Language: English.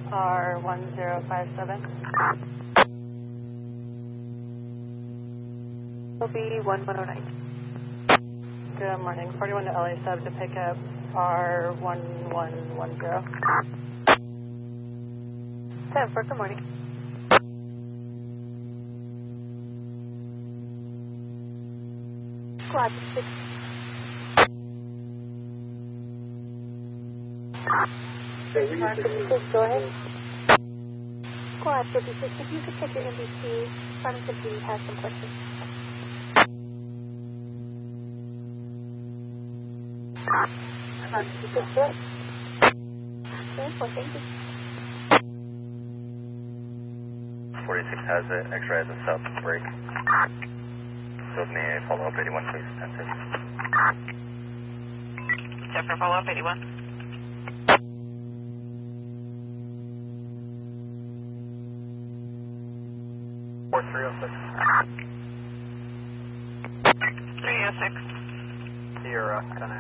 R1057. Will be 1109. Good morning. 41 to LA sub to pick up R1110. 10-4, good morning. Squad 6. Squad 56, go ahead. Squad 56, if you could check your NBC, Farmington PD has some questions. Squad 56, good. Thank you. 46 has an X-ray as a sub break. So may I follow up 81, please? 10-10. Check for follow-up 81. 4306. 306. Sierra, 10